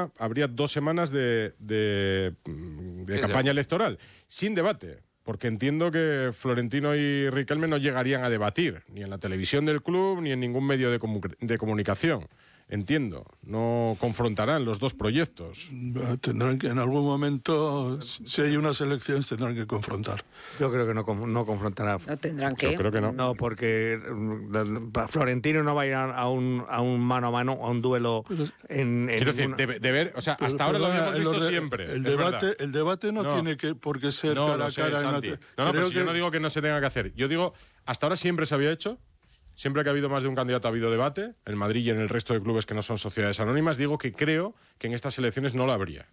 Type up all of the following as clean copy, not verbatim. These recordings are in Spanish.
semana, habría 2 semanas de campaña electoral, sin debate. Porque entiendo que Florentino y Riquelme no llegarían a debatir, ni en la televisión del club, ni en ningún medio de comunicación. Entiendo, no confrontarán los dos proyectos. Tendrán que, en algún momento, si hay unas elecciones, tendrán que confrontar. Yo creo que no confrontará. No tendrán que. Yo creo que no. No, porque Florentino no va a ir a un mano a mano, a un duelo Quiero decir, de ver, o sea, hasta ahora lo habíamos visto siempre. El debate no tiene por qué ser cara a cara. Pues yo no digo que no se tenga que hacer. Yo digo, hasta ahora siempre se había hecho. Siempre que ha habido más de un candidato ha habido debate, en Madrid y en el resto de clubes que no son sociedades anónimas. Digo que creo que en estas elecciones no lo habría.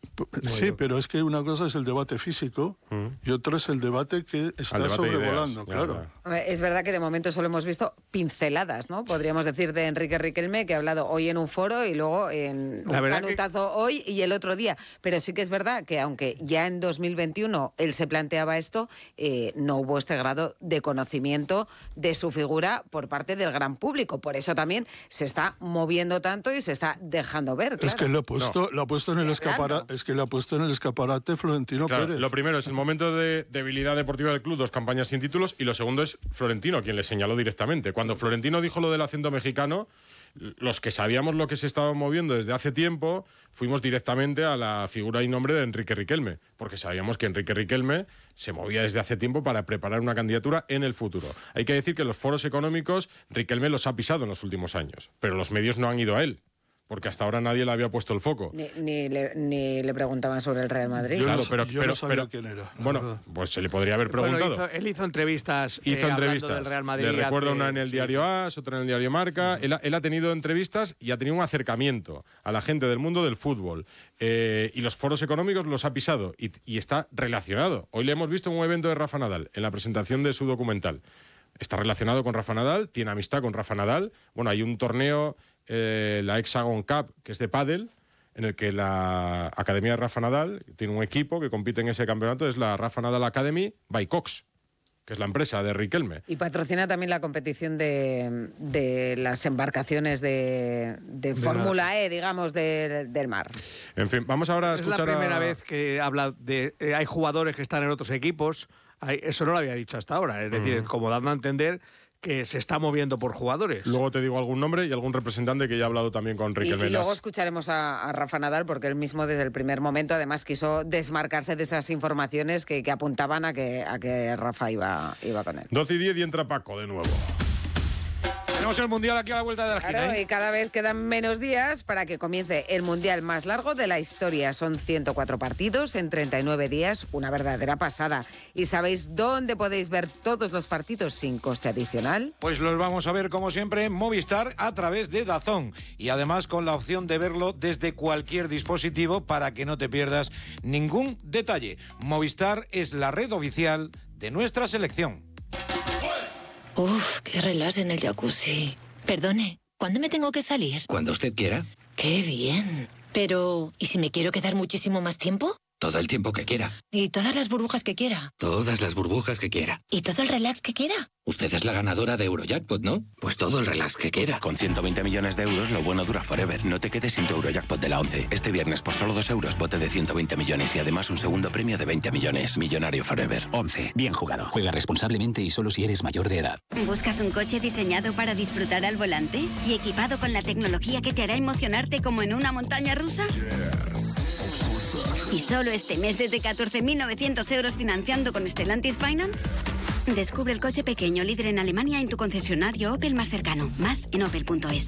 Sí, pero es que una cosa es el debate físico y otra es el debate que está sobrevolando, claro. Es verdad que de momento solo hemos visto pinceladas, ¿no? Podríamos decir de Enrique Riquelme, que ha hablado hoy en un foro y luego en un canutazo hoy y el otro día. Pero sí que es verdad que aunque ya en 2021 él se planteaba esto, no hubo este grado de conocimiento de su figura por parte del gran público. Por eso también se está moviendo tanto y se está dejando ver. Claro. Es que lo ha puesto en el escaparate. Es que le ha puesto en el escaparate Florentino Pérez. Lo primero es el momento de debilidad deportiva del club, 2 campañas sin títulos, y lo segundo es Florentino, quien le señaló directamente. Cuando Florentino dijo lo del acento mexicano, los que sabíamos lo que se estaba moviendo desde hace tiempo, fuimos directamente a la figura y nombre de Enrique Riquelme, porque sabíamos que Enrique Riquelme se movía desde hace tiempo para preparar una candidatura en el futuro. Hay que decir que los foros económicos Riquelme los ha pisado en los últimos años, pero los medios no han ido a él. Porque hasta ahora nadie le había puesto el foco. Ni le preguntaban sobre el Real Madrid. Yo no sabía quién era. Bueno, pues se le podría haber preguntado. Bueno, él hizo entrevistas. Hablando del Real Madrid. Le recuerdo una en el diario AS, otra en el diario Marca. Él ha tenido entrevistas y ha tenido un acercamiento a la gente del mundo del fútbol. Y los foros económicos los ha pisado y está relacionado. Hoy le hemos visto en un evento de Rafa Nadal, en la presentación de su documental. Está relacionado con Rafa Nadal, tiene amistad con Rafa Nadal. Bueno, hay un torneo, la Hexagon Cup, que es de pádel, en el que la Academia de Rafa Nadal tiene un equipo que compite en ese campeonato, es la Rafa Nadal Academy by Cox, que es la empresa de Riquelme. Y patrocina también la competición de las embarcaciones de Fórmula E, digamos, del mar. En fin, vamos ahora a escuchar. Es la primera vez que habla de... hay jugadores que están en otros equipos. Eso no lo había dicho hasta ahora. Es decir, como dando a entender que se está moviendo por jugadores. Luego te digo algún nombre y algún representante que ya ha hablado también con Riquelme. Y luego escucharemos a Rafa Nadal, porque él mismo desde el primer momento además quiso desmarcarse de esas informaciones que apuntaban a que Rafa iba con él. 12:10 y entra Paco de nuevo. Tenemos el Mundial aquí a la vuelta de la esquina. Claro, y cada vez quedan menos días para que comience el Mundial más largo de la historia. Son 104 partidos en 39 días, una verdadera pasada. ¿Y sabéis dónde podéis ver todos los partidos sin coste adicional? Pues los vamos a ver, como siempre, en Movistar a través de DAZN. Y además con la opción de verlo desde cualquier dispositivo para que no te pierdas ningún detalle. Movistar es la red oficial de nuestra selección. Uf, qué relax en el jacuzzi. Perdone, ¿cuándo me tengo que salir? Cuando usted quiera. ¡Qué bien! Pero, ¿y si me quiero quedar muchísimo más tiempo? Todo el tiempo que quiera. ¿Y todas las burbujas que quiera? Todas las burbujas que quiera. ¿Y todo el relax que quiera? Usted es la ganadora de Eurojackpot, ¿no? Pues todo el relax que quiera. Con 120 millones de euros, lo bueno dura forever. No te quedes sin tu Eurojackpot de la 11. Este viernes, por solo 2 euros, bote de 120 millones y además un segundo premio de 20 millones. Millonario forever. 11. Bien jugado. Juega responsablemente y solo si eres mayor de edad. ¿Buscas un coche diseñado para disfrutar al volante y equipado con la tecnología que te hará emocionarte como en una montaña rusa? ¿Y solo este mes desde 14.900 euros financiando con Stellantis Finance? Descubre el coche pequeño líder en Alemania en tu concesionario Opel más cercano. Más en opel.es.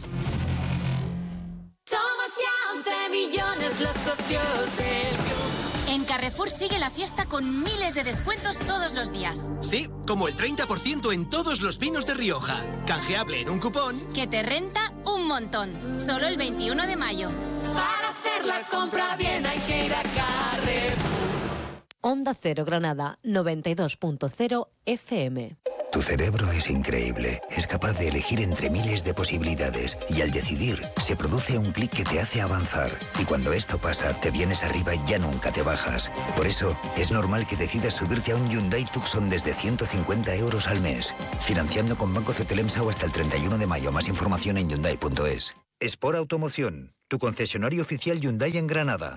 Somos ya 11 millones los socios del club. En Carrefour sigue la fiesta con miles de descuentos todos los días. Sí, como el 30% en todos los vinos de Rioja. Canjeable en un cupón que te renta un montón. Solo el 21 de mayo. Para hacer la compra bien hay que ir a Carrefour. Onda Cero Granada, 92.0 FM. Tu cerebro es increíble. Es capaz de elegir entre miles de posibilidades y al decidir se produce un clic que te hace avanzar. Y cuando esto pasa, te vienes arriba y ya nunca te bajas. Por eso, es normal que decidas subirte a un Hyundai Tucson desde 150 euros al mes. Financiando con Banco Cetelemsa o hasta el 31 de mayo. Más información en Hyundai.es. Sport Automoción, tu concesionario oficial Hyundai en Granada.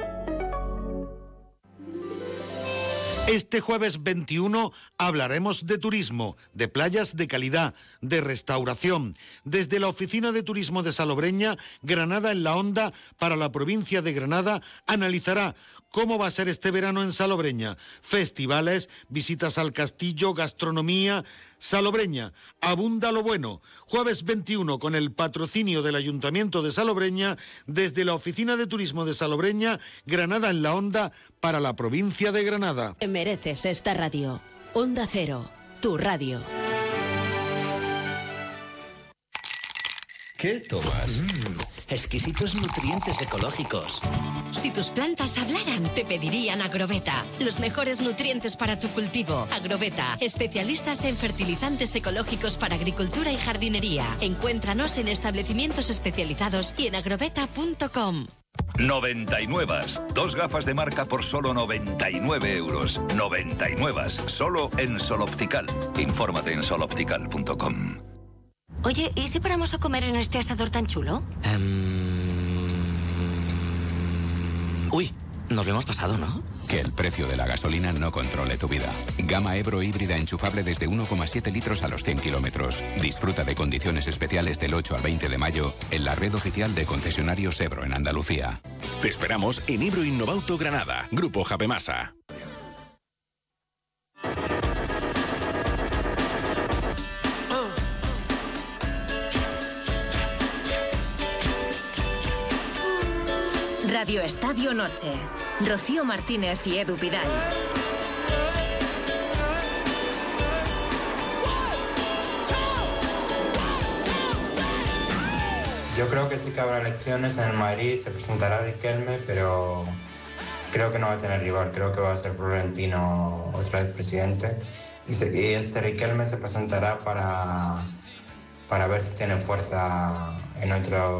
Este jueves 21 hablaremos de turismo, de playas de calidad, de restauración. Desde la Oficina de Turismo de Salobreña, Granada en la Onda, para la provincia de Granada, analizará cómo va a ser este verano en Salobreña. Festivales, visitas al castillo, gastronomía. Salobreña, abunda lo bueno. Jueves 21 con el patrocinio del Ayuntamiento de Salobreña, desde la Oficina de Turismo de Salobreña, Granada en la Onda, para la provincia de Granada. Mereces esta radio. Onda Cero, tu radio. ¿Qué tomas? Exquisitos nutrientes ecológicos. Si tus plantas hablaran, te pedirían Agrobeta. Los mejores nutrientes para tu cultivo. Agrobeta, especialistas en fertilizantes ecológicos para agricultura y jardinería. Encuéntranos en establecimientos especializados y en agrobeta.com. 99. 2 gafas de marca por solo 99 euros. 99. Solo en Sol Optical. Infórmate en soloptical.com. Oye, ¿y si paramos a comer en este asador tan chulo? Uy, nos lo hemos pasado, ¿no? Que el precio de la gasolina no controle tu vida. Gama Ebro híbrida enchufable desde 1,7 litros a los 100 kilómetros. Disfruta de condiciones especiales del 8 al 20 de mayo en la red oficial de concesionarios Ebro en Andalucía. Te esperamos en Ebro Innovauto Granada, Grupo Japemasa. Radio Estadio Noche. Rocío Martínez y Edu Pidal. Yo creo que sí que habrá elecciones en el Madrid, se presentará Riquelme, pero creo que no va a tener rival, creo que va a ser Florentino otra vez presidente. Y este Riquelme se presentará para ver si tiene fuerza en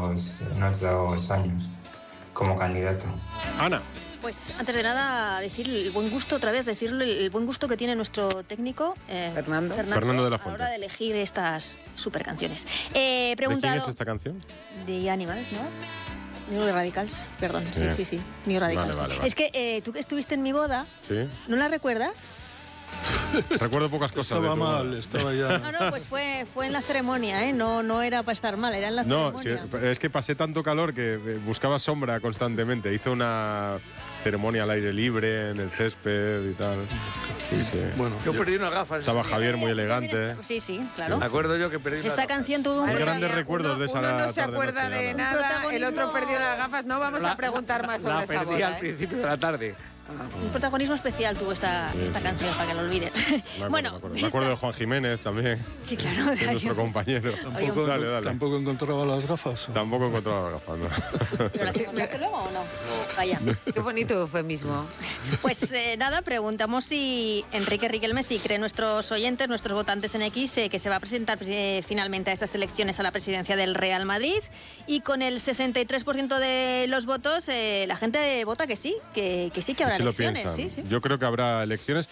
otros años como candidato. Ana. Pues antes de nada decir el buen gusto, otra vez decirlo, el buen gusto que tiene nuestro técnico Fernando de la Fuente, a la hora de elegir estas super canciones. ¿De quién es esta canción? De Animals, ¿no? New Radicals, perdón, sí, New Radicals. Vale. Es que tú que estuviste en mi boda, ¿sí? ¿No la recuerdas? Recuerdo pocas cosas. Estaba mal, estaba ya. No, pues fue en la ceremonia, ¿eh? No era para estar mal, era en la ceremonia. No, es que pasé tanto calor que buscaba sombra constantemente. Hizo una ceremonia al aire libre, en el césped y tal. Sí. Bueno, yo perdí unas gafas. Estaba Javier muy elegante. Sí, claro. Me acuerdo yo que perdí unas Esta canción tuvo muy grandes recuerdos de esa Uno no se acuerda noche, de nada, el otro perdió las gafas. No vamos a preguntar más sobre esa boda. La perdí al principio de la tarde. Un protagonismo especial tuvo esta canción, para que lo olvides. Me acuerdo de Juan Jiménez también. Sí, claro. De nuestro compañero. ¿Tampoco encontraba las gafas? Tampoco encontraba las gafas, no. ¿Pero las encontraste luego o no? Vaya. Qué bonito eufemismo. Pues nada, preguntamos si Enrique Riquelme, si creen nuestros oyentes, nuestros votantes en X, que se va a presentar finalmente a esas elecciones a la presidencia del Real Madrid. Y con el 63% de los votos, la gente vota que sí, que habrá elecciones. Sí. Yo creo que habrá elecciones.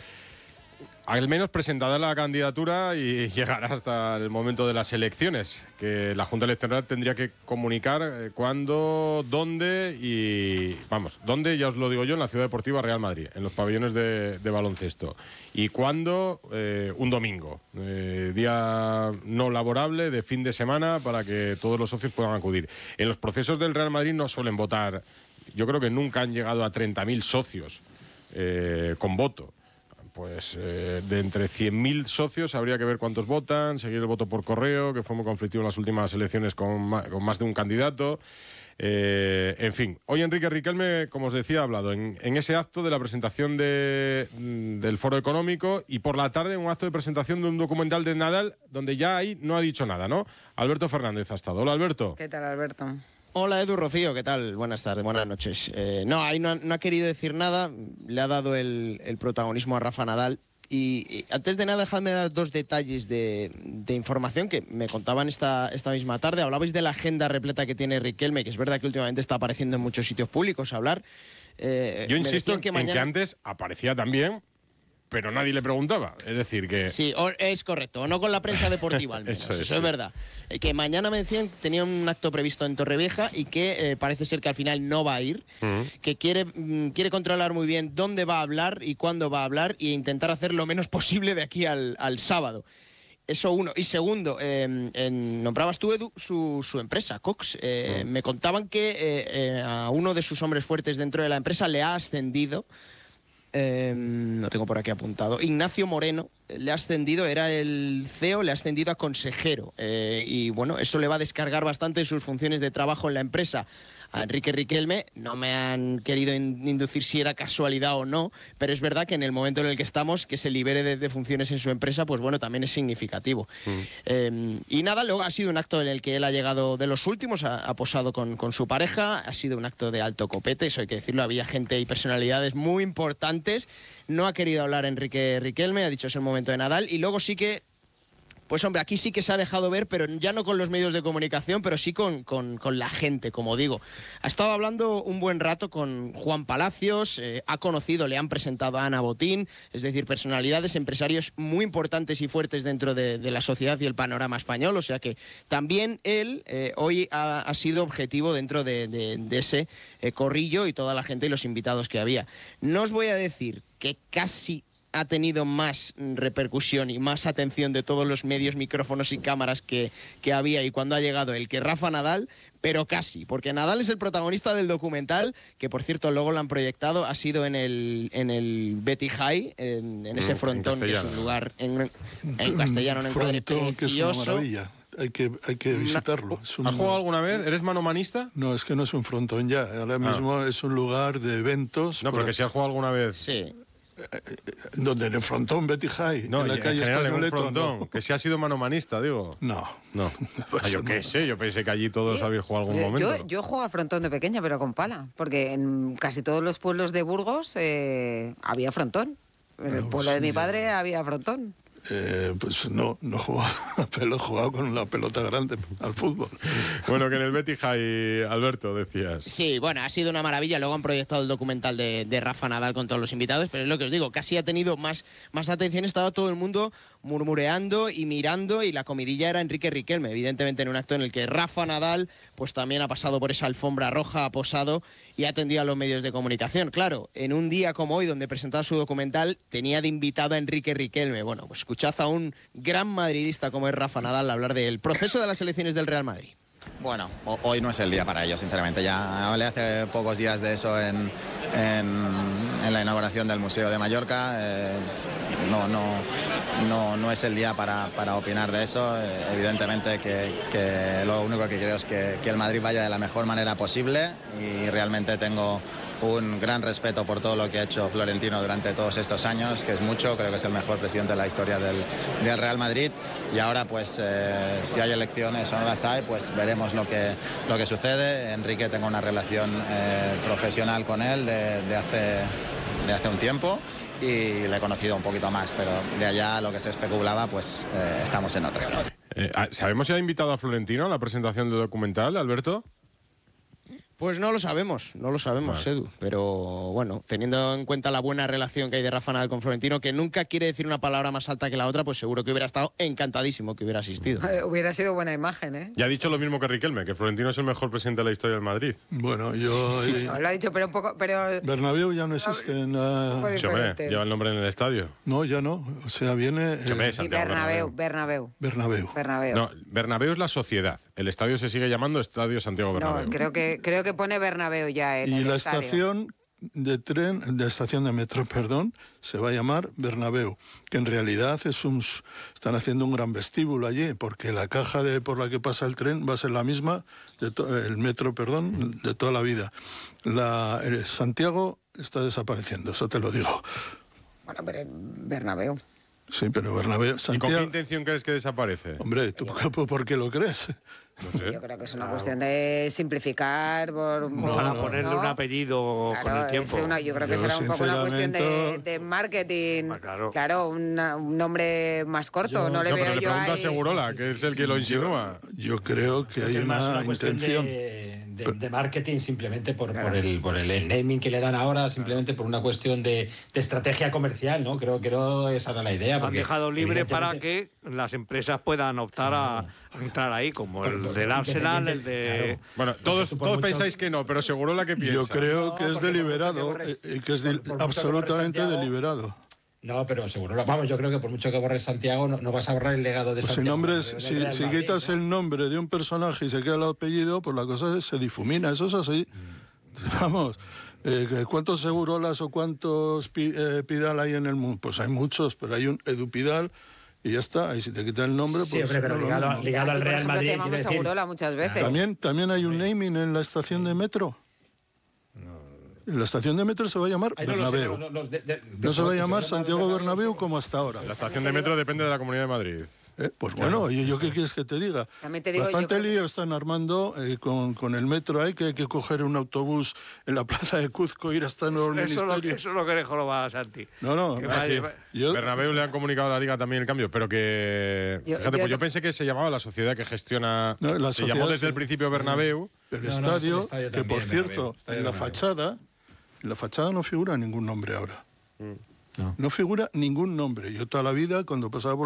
Al menos presentada la candidatura y llegará hasta el momento de las elecciones, que la Junta Electoral tendría que comunicar cuándo, dónde y... dónde, ya os lo digo yo, en la Ciudad Deportiva Real Madrid, en los pabellones de baloncesto. Y cuándo, un domingo, día no laborable, de fin de semana, para que todos los socios puedan acudir. En los procesos del Real Madrid no suelen votar, yo creo que nunca han llegado a 30.000 socios con voto. Pues de entre 100.000 socios habría que ver cuántos votan, seguir el voto por correo, que fue muy conflictivo en las últimas elecciones con más de un candidato. En fin, hoy Enrique Riquelme, como os decía, ha hablado en ese acto de la presentación del Foro Económico y por la tarde un acto de presentación de un documental de Nadal, donde ya ahí no ha dicho nada, ¿no? Alberto Fernández ha estado. Hola, Alberto. ¿Qué tal, Alberto? Hola Edu, Rocío, ¿qué tal? Buenas tardes, buenas noches. Ahí no ha querido decir nada, le ha dado el protagonismo a Rafa Nadal. Y antes de nada, dejadme dar dos detalles de información que me contaban esta misma tarde. Hablabais de la agenda repleta que tiene Riquelme, que es verdad que últimamente está apareciendo en muchos sitios públicos a hablar. Yo insisto en que antes aparecía también, pero nadie le preguntaba. Es decir, que... Sí, es correcto. O no con la prensa deportiva, al menos. Eso es verdad. Que mañana me decían que tenía un acto previsto en Torrevieja y que parece ser que al final no va a ir, que quiere controlar muy bien dónde va a hablar y cuándo va a hablar e intentar hacer lo menos posible de aquí al sábado. Eso uno. Y segundo, nombrabas tú, Edu, su empresa, Cox. Me contaban que a uno de sus hombres fuertes dentro de la empresa le ha ascendido, no tengo por aquí apuntado, Ignacio Moreno, le ha ascendido, era el CEO, le ha ascendido a consejero. Y bueno, eso le va a descargar bastante sus funciones de trabajo en la empresa a Enrique Riquelme. No me han querido inducir si era casualidad o no, pero es verdad que en el momento en el que estamos, que se libere de funciones en su empresa, pues bueno, también es significativo. Y nada, luego ha sido un acto en el que él ha llegado de los últimos, ha posado con su pareja, ha sido un acto de alto copete, eso hay que decirlo, había gente y personalidades muy importantes. No ha querido hablar Enrique Riquelme, ha dicho es el momento de Nadal, y luego sí que, pues hombre, aquí sí que se ha dejado ver, pero ya no con los medios de comunicación, pero sí con la gente, como digo. Ha estado hablando un buen rato con Juan Palacios, ha conocido, le han presentado a Ana Botín, es decir, personalidades, empresarios muy importantes y fuertes dentro de la sociedad y el panorama español, o sea que también él hoy ha sido objetivo dentro de ese corrillo y toda la gente y los invitados que había. No os voy a decir que casi ha tenido más repercusión y más atención de todos los medios, micrófonos y cámaras que había y cuando ha llegado el que Rafa Nadal, pero casi, porque Nadal es el protagonista del documental, que por cierto luego lo han proyectado, ha sido en el Betty High, en ese frontón, que es un lugar en castellano, en encuadre precioso. Que es una maravilla. Hay que visitarlo. ¿Has jugado alguna vez? ¿Eres manomanista? No, es que no es un frontón ya. Ahora mismo es un lugar de eventos. No, pero que si has jugado alguna vez. Sí. Donde en el frontón Betty High, no, en la calle Españoleto. No. Que si has sido manomanista, digo. No. Yo qué sé, yo pensé que allí todos habéis jugado algún momento. Yo juego al frontón de pequeña, pero con pala, porque en casi todos los pueblos de Burgos había frontón. En el pueblo de mi padre había frontón. Pues no jugaba, pero he jugado con la pelota grande al fútbol. Bueno, que en el Betty High, Alberto, decías. Sí, bueno, ha sido una maravilla. Luego han proyectado el documental de Rafa Nadal con todos los invitados, pero es lo que os digo, casi ha tenido más atención. Estaba todo el mundo murmureando y mirando, y la comidilla era Enrique Riquelme, evidentemente en un acto en el que Rafa Nadal pues también ha pasado por esa alfombra roja, ha posado y ha atendido a los medios de comunicación. Claro, en un día como hoy, donde presentaba su documental, tenía de invitado a Enrique Riquelme. Bueno, pues escuchad a un gran madridista como es Rafa Nadal hablar del proceso de las elecciones del Real Madrid. Bueno, hoy no es el día para ello, sinceramente. Ya hablé hace pocos días de eso en la inauguración del Museo de Mallorca. No es el día para opinar de eso. Evidentemente que lo único que quiero es que el Madrid vaya de la mejor manera posible, y realmente tengo un gran respeto por todo lo que ha hecho Florentino durante todos estos años, que es mucho. Creo que es el mejor presidente de la historia del Real Madrid, y ahora pues si hay elecciones o no las hay, pues veremos lo que sucede. Enrique, tengo una relación profesional con él de hace un tiempo, y le he conocido un poquito más, pero de allá lo que se especulaba, pues estamos en otra. ¿Sabemos si ha invitado a Florentino a la presentación del documental, Alberto? Pues no lo sabemos, vale. Edu. Pero bueno, teniendo en cuenta la buena relación que hay de Rafa Nadal con Florentino, que nunca quiere decir una palabra más alta que la otra, pues seguro que hubiera estado encantadísimo que hubiera asistido. Hubiera sido buena imagen, ¿eh? Ya ha dicho lo mismo que Riquelme, que Florentino es el mejor presidente de la historia del Madrid. Bueno, yo... Sí, lo ha dicho, pero un poco... Bernabéu ya no existe. Sí, hombre, lleva el nombre en el estadio. No, ya no. O sea, viene... Sí, Bernabéu. No, Bernabéu es la sociedad. El estadio se sigue llamando Estadio Santiago Bernabéu. No, creo que pone Bernabéu ya en el la estadio. Estación de estación de metro, se va a llamar Bernabéu, que en realidad están haciendo un gran vestíbulo allí, porque la caja por la que pasa el tren va a ser la misma, el metro, de toda la vida. Santiago está desapareciendo, eso te lo digo. Bueno, pero Bernabéu. Sí, pero Bernabéu... Santiago... ¿Y con qué intención crees que desaparece? Hombre, ¿tú por qué lo crees? No sé. Yo creo que es una cuestión de simplificar. Para ponerle un apellido con el tiempo. Yo creo que será un poco una cuestión de marketing. Claro, un nombre más corto. No le veo yo pregunta ahí. Segurola, que es el que lo insinúa. Yo creo que hay una intención. De marketing, simplemente por el naming que le dan ahora, simplemente por una cuestión de estrategia comercial, ¿no? Creo esa era la idea. Han dejado libre para que las empresas puedan optar a entrar ahí, como el del Arsenal, el de... Claro. Bueno, todos pensáis que no, pero Segurola que piensa. Yo creo que es deliberado, que es absolutamente deliberado. No, pero seguro. Vamos, yo creo que por mucho que borres Santiago, no vas a borrar el legado de Santiago. Si quitas el nombre de un personaje y se queda el apellido, pues la cosa se difumina. Eso es así. Vamos, ¿cuántos Segurolas o cuántos Pidal hay en el mundo? Pues hay muchos, pero hay un Edu Pidal y ya está. Y si te quitas el nombre, sí, pues... pero ligado al Real Madrid. Te llamamos Segurola muchas veces. También hay un naming en la estación de metro. La estación de metro se va a llamar Bernabéu. No se va a llamar Santiago Bernabéu como hasta ahora. La estación de metro depende de la Comunidad de Madrid. Pues bueno, ¿yo qué quieres que te diga? Bastante lío están armando con el metro. Hay que coger un autobús en la plaza de Cuzco, ir hasta el nuevo ministerio. Eso es lo que le joroba a Santi. No. Bernabéu le han comunicado a la Liga también el cambio, pero que... yo pensé que se llamaba la sociedad que gestiona... se llamó desde el principio Bernabéu. El estadio, que por cierto, en la fachada no figura ningún nombre ahora. No figura ningún nombre. Yo toda la vida, cuando pasaba por